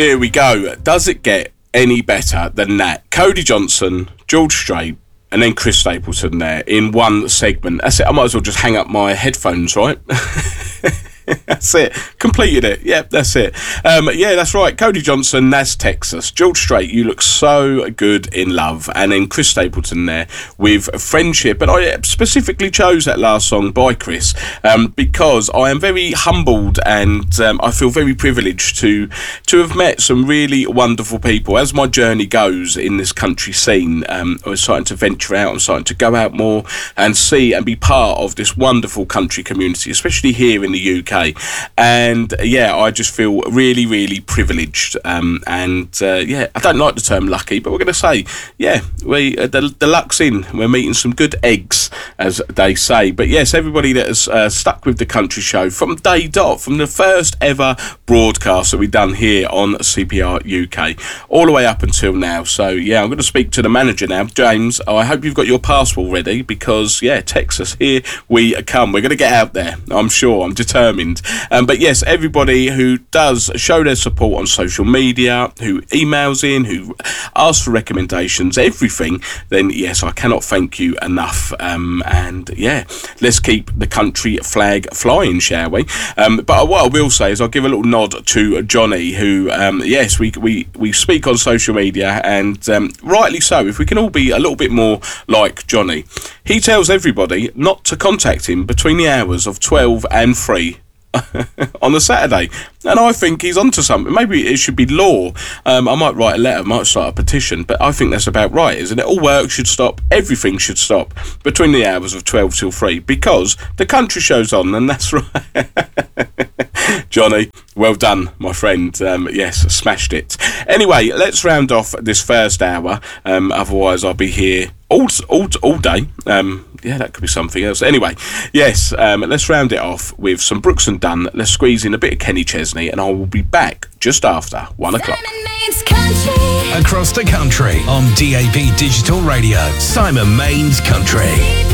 Here we go. Does it get any better than that? Cody Johnson, George Strait, and then Chris Stapleton there in one segment. That's it. I might as well just hang up my headphones, right? That's it. Completed it. Yep, that's it. Yeah, that's right. Cody Johnson, Nas Texas. George Strait, You Look So Good in Love. And then Chris Stapleton there with Friendship. And I specifically chose that last song by Chris because I am very humbled and I feel very privileged to have met some really wonderful people. As my journey goes in this country scene, I'm starting to venture out. I'm starting to go out more and see and be part of this wonderful country community, especially here in the UK. And yeah, I just feel really, really privileged. Yeah, I don't like the term lucky, but we're going to say, yeah, the luck's in. We're meeting some good eggs, as they say. But yes, everybody that has stuck with the country show from day dot, from the first ever broadcast that we've done here on CPR UK, all the way up until now. So yeah, I'm going to speak to the manager now, James. I hope you've got your passport ready because yeah, Texas, here we come. We're going to get out there. I'm sure. I'm determined. But yes, everybody who does show their support on social media, who emails in, who asks for recommendations, everything, then yes, I cannot thank you enough. And yeah, let's keep the country flag flying, shall we? But what I will say is I'll give a little nod to Johnny, who yes, we speak on social media, and rightly so. If we can all be a little bit more like Johnny, he tells everybody not to contact him between the hours of 12 and 3 on the Saturday, and I think he's onto something. Maybe it should be law. I might write a letter, might start a petition, but I think that's about right, isn't it? All work should stop, everything should stop between the hours of 12 till 3 because the country show's on, and that's right. Johnny, well done, my friend. Yes, smashed it. Anyway, let's round off this first hour. Otherwise, I'll be here all day. Yeah, that could be something else. Anyway, yes, let's round it off with some Brooks and Dunn. Let's squeeze in a bit of Kenny Chesney, and I will be back just after 1 o'clock. Across the country on DAB Digital Radio, Simon Main's Country.